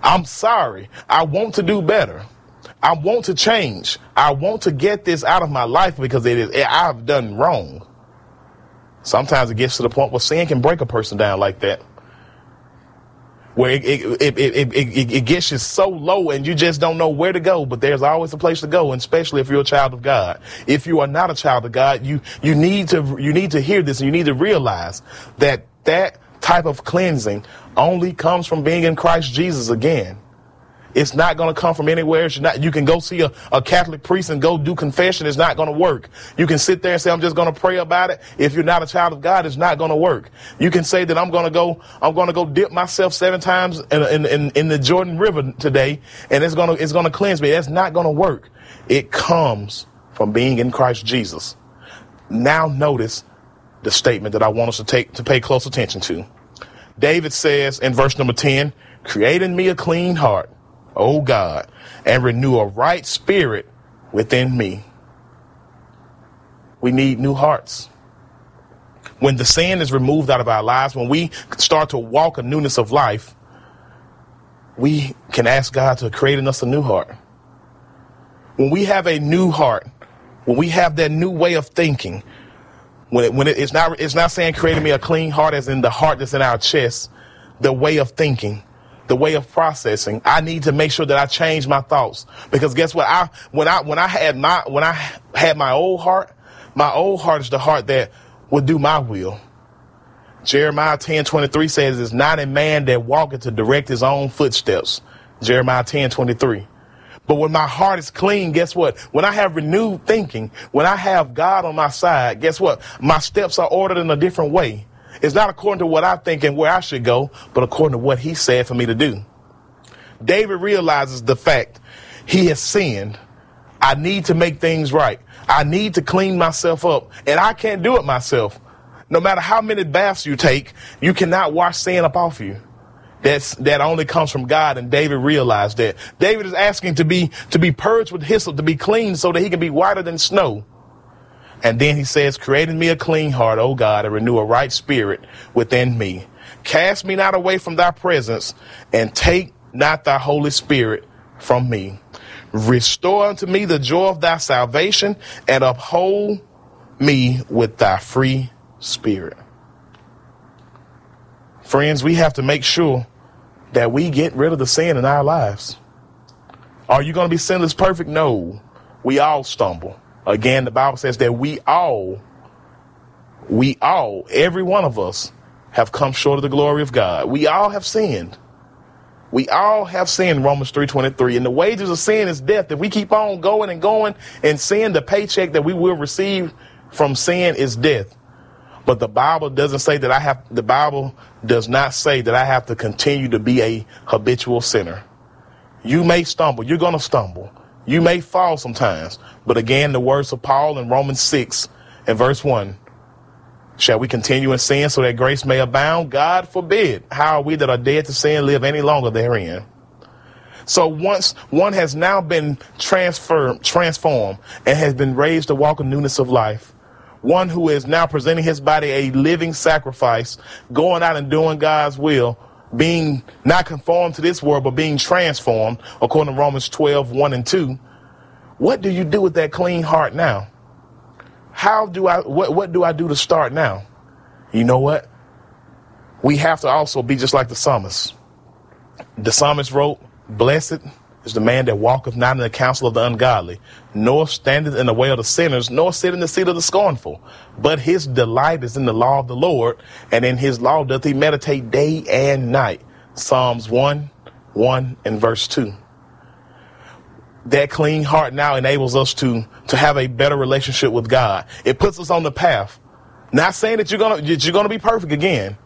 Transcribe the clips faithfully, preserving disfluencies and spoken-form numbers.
I'm sorry. I want to do better. I want to change. I want to get this out of my life because it is I've done wrong. Sometimes it gets to the point where sin can break a person down like that, where it it it it, it, it gets you so low and you just don't know where to go. But there's always a place to go, and especially if you're a child of God. If you are not a child of God, you you need to you need to hear this, and you need to realize that that type of cleansing only comes from being in Christ Jesus again. It's not going to come from anywhere. It's not, you can go see a, a Catholic priest and go do confession. It's not going to work. You can sit there and say, I'm just going to pray about it. If you're not a child of God, it's not going to work. You can say that I'm going to go, I'm going to go dip myself seven times in, in, in, in the Jordan River today, and it's going to, it's going to cleanse me. That's not going to work. It comes from being in Christ Jesus. Now notice the statement that I want us to take, to pay close attention to. David says in verse number ten, create in me a clean heart, O God, and renew a right spirit within me. We need new hearts. When the sin is removed out of our lives, when we start to walk a newness of life, we can ask God to create in us a new heart. When we have a new heart, when we have that new way of thinking, when it, when it, it's not it's not saying creating me a clean heart as in the heart that's in our chest, the way of thinking, the way of processing. I need to make sure that I change my thoughts, because guess what? I when I when I had my when I had my old heart, my old heart is the heart that would do my will. Jeremiah ten twenty-three says, "It's not a man that walketh to direct his own footsteps." Jeremiah ten twenty-three. But when my heart is clean, guess what? When I have renewed thinking, when I have God on my side, guess what? My steps are ordered in a different way. It's not according to what I think and where I should go, but according to what he said for me to do. David realizes the fact he has sinned. I need to make things right. I need to clean myself up, and I can't do it myself. No matter how many baths you take, you cannot wash sin up off you. That's, that only comes from God, and David realized that. David is asking to be, to be purged with hyssop, to be clean so that he can be whiter than snow. And then he says, create in me a clean heart, O God, and renew a right spirit within me. Cast me not away from thy presence, and take not thy Holy Spirit from me. Restore unto me the joy of thy salvation, and uphold me with thy free spirit. Friends, we have to make sure that we get rid of the sin in our lives. Are you going to be sinless perfect? No. We all stumble. Again, the Bible says that we all, we all, every one of us have come short of the glory of God. We all have sinned. We all have sinned, Romans three twenty-three. And the wages of sin is death. If we keep on going and going and sin, the paycheck that we will receive from sin is death. But the Bible doesn't say that I have, the Bible does not say that I have to continue to be a habitual sinner. You may stumble. You're going to stumble. You may fall sometimes. But again, the words of Paul in Romans six and verse one, shall we continue in sin so that grace may abound? God forbid. How are we that are dead to sin live any longer therein? So once one has now been transferred, transformed, and has been raised to walk in newness of life, one who is now presenting his body a living sacrifice, going out and doing God's will, being not conformed to this world, but being transformed, according to Romans twelve, one and two. What do you do with that clean heart now? How do I, what, what do I do to start now? You know what? We have to also be just like the psalmist. The psalmist wrote, blessed is the man that walketh not in the counsel of the ungodly, nor standeth in the way of the sinners, nor sit in the seat of the scornful. But his delight is in the law of the Lord, and in his law doth he meditate day and night. Psalms one, one and verse two. That clean heart now enables us to, to have a better relationship with God. It puts us on the path. Not saying that you're gonna, that you're gonna be perfect again.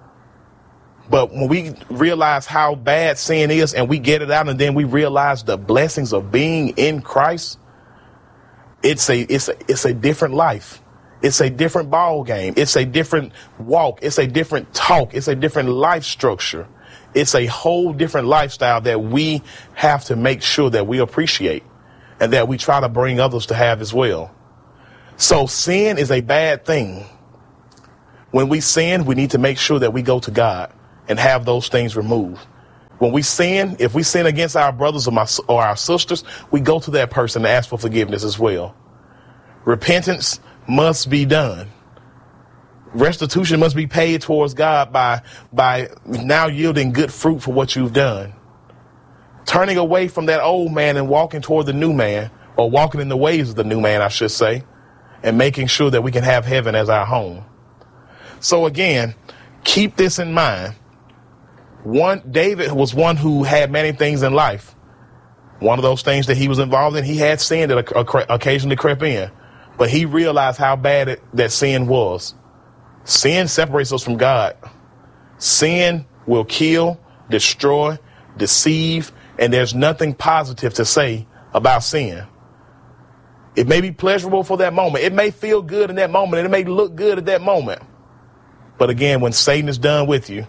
But when we realize how bad sin is and we get it out, and then we realize the blessings of being in Christ, it's a it's a it's a different life. It's a different ball game. It's a different walk. It's a different talk. It's a different life structure. It's a whole different lifestyle that we have to make sure that we appreciate and that we try to bring others to have as well. So sin is a bad thing. When we sin, we need to make sure that we go to God and have those things removed. When we sin, if we sin against our brothers or, my, or our sisters, we go to that person to ask for forgiveness as well. Repentance must be done. Restitution must be paid towards God by, by now yielding good fruit for what you've done. Turning away from that old man and walking toward the new man, or walking in the ways of the new man, I should say, and making sure that we can have heaven as our home. So again, keep this in mind. One, David was one who had many things in life. One of those things that he was involved in, he had sin that occasionally crept in, but he realized how bad it, that sin was. Sin separates us from God. Sin will kill, destroy, deceive, and there's nothing positive to say about sin. It may be pleasurable for that moment. It may feel good in that moment, and it may look good at that moment. But again, when Satan is done with you,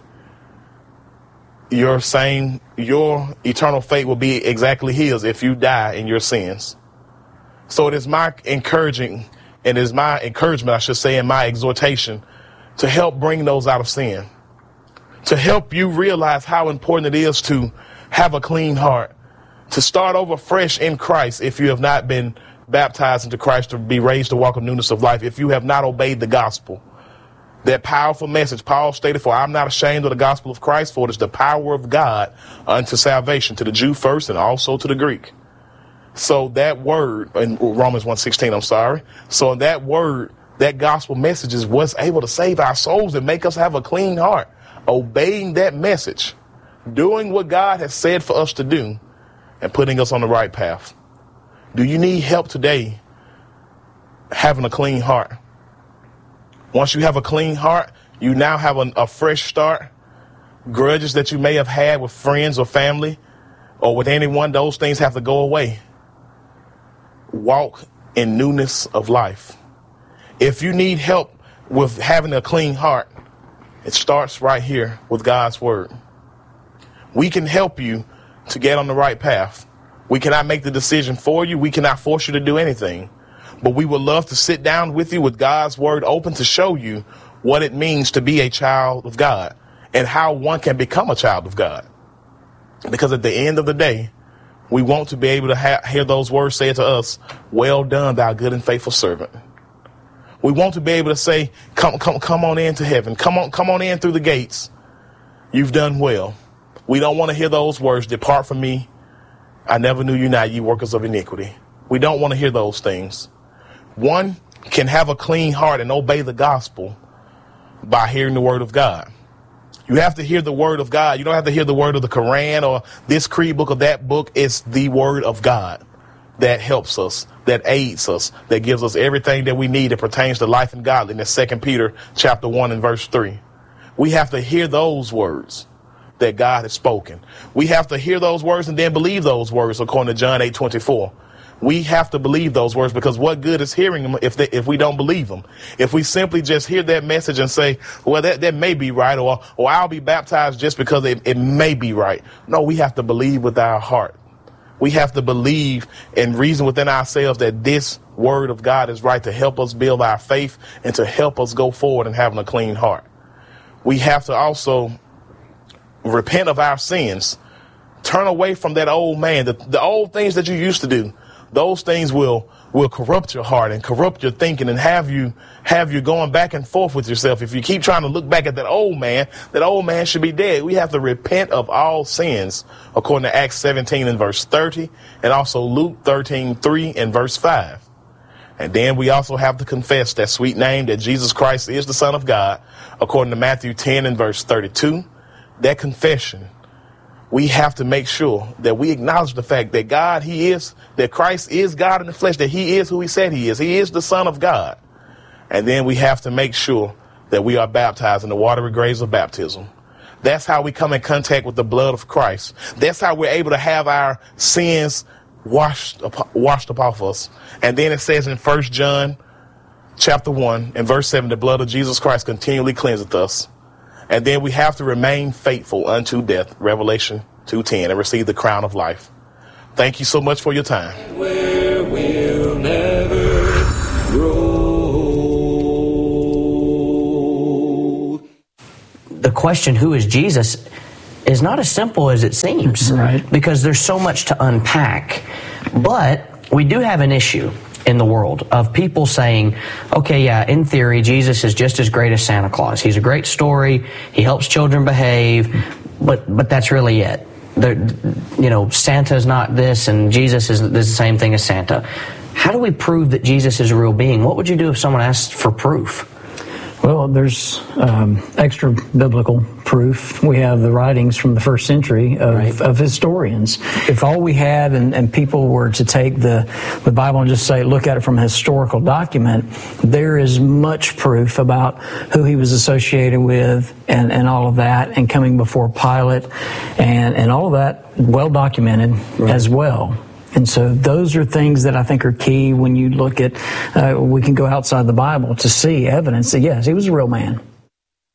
your same, your eternal fate will be exactly his if you die in your sins. So it is my encouraging, and it is my encouragement, I should say, and my exhortation to help bring those out of sin, to help you realize how important it is to have a clean heart, to start over fresh in Christ if you have not been baptized into Christ, to be raised to walk in newness of life, if you have not obeyed the gospel. That powerful message, Paul stated, for I'm not ashamed of the gospel of Christ, for it is the power of God unto salvation, to the Jew first and also to the Greek. So that word, in Romans one sixteen, I'm sorry. So that word, that gospel message is what's able to save our souls and make us have a clean heart. Obeying that message, doing what God has said for us to do, and putting us on the right path. Do you need help today having a clean heart? Once you have a clean heart, you now have a, a fresh start. Grudges that you may have had with friends or family or with anyone, those things have to go away. Walk in newness of life. If you need help with having a clean heart, it starts right here with God's word. We can help you to get on the right path. We cannot make the decision for you. We cannot force you to do anything. But we would love to sit down with you with God's word open to show you what it means to be a child of God and how one can become a child of God. Because at the end of the day, we want to be able to ha- hear those words said to us, well done, thou good and faithful servant. We want to be able to say, come, come, come on into heaven. Come on, come on in through the gates. You've done well. We don't want to hear those words, depart from me. I never knew you not, ye workers of iniquity. We don't want to hear those things. One can have a clean heart and obey the gospel by hearing the word of God. You have to hear the word of God. You don't have to hear the word of the Quran or this creed book or that book. It's the word of God that helps us, that aids us, that gives us everything that we need that pertains to life and godliness. Second Peter chapter one and verse three. We have to hear those words that God has spoken. We have to hear those words and then believe those words according to John eight twenty-four. We have to believe those words, because what good is hearing them if they, if we don't believe them? If we simply just hear that message and say, well, that, that may be right, or, or I'll be baptized just because it, it may be right. No, we have to believe with our heart. We have to believe and reason within ourselves that this word of God is right, to help us build our faith and to help us go forward and having a clean heart. We have to also repent of our sins. Turn away from that old man, the, the old things that you used to do. Those things will will corrupt your heart and corrupt your thinking and have you have you going back and forth with yourself. If you keep trying to look back at that old man, that old man should be dead. We have to repent of all sins, according to Acts seventeen and verse thirty, and also Luke thirteen three and verse five. And then we also have to confess that sweet name that Jesus Christ is the Son of God, according to Matthew ten and verse thirty-two. That confession, we have to make sure that we acknowledge the fact that God, he is, that Christ is God in the flesh, that he is who he said he is. He is the Son of God. And then we have to make sure that we are baptized in the watery graves of baptism. That's how we come in contact with the blood of Christ. That's how we're able to have our sins washed, washed up off us. And then it says in First John chapter one and verse seven, the blood of Jesus Christ continually cleanseth us. And then we have to remain faithful unto death, Revelation two ten, and receive the crown of life. Thank you so much for your time. Where we'll never grow. The question, who is Jesus, is not as simple as it seems, right? Because there's so much to unpack. But we do have an issue in the world of people saying, okay, yeah, in theory, Jesus is just as great as Santa Claus. He's a great story. He helps children behave, but but that's really it. The, you know, Santa's not this, and Jesus is, is the same thing as Santa. How do we prove that Jesus is a real being? What would you do if someone asked for proof? Well, there's um, extra biblical proof. We have the writings from the first century of, right. of historians. If all we had and, and people were to take the, the Bible and just say, look at it from a historical document, there is much proof about who he was associated with and, and all of that, and coming before Pilate, and, and all of that well documented right. as well. And so those are things that I think are key when you look at, uh, we can go outside the Bible to see evidence that, yes, he was a real man.